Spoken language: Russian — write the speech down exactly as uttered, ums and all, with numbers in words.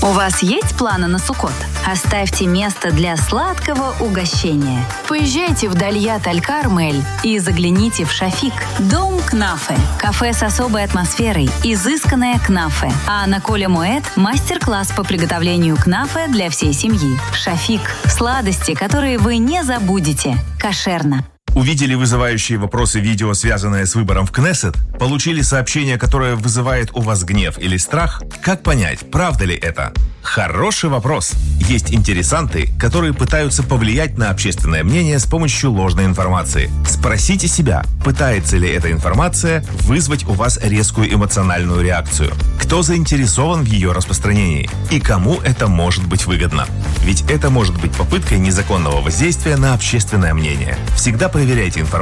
У вас есть планы на Суккот? Оставьте место для сладкого угощения. Поезжайте в Дальят Аль-Кармель и загляните в Шафик. Дом Кнафе. Кафе с особой атмосферой. Изысканное кнафе. А на Коле Муэд мастер-класс по приготовлению кнафе для всей семьи. Шафик. Сладости, которые вы не забудете. Кошерно. Увидели вызывающие вопросы видео, связанное с выбором в Кнессет? Получили сообщение, которое вызывает у вас гнев или страх? Как понять, правда ли это? Хороший вопрос. Есть интересанты, которые пытаются повлиять на общественное мнение с помощью ложной информации. Спросите себя, пытается ли эта информация вызвать у вас резкую эмоциональную реакцию? Кто заинтересован в ее распространении? И кому это может быть выгодно? Ведь это может быть попыткой незаконного воздействия на общественное мнение. Всегда проверяйте информацию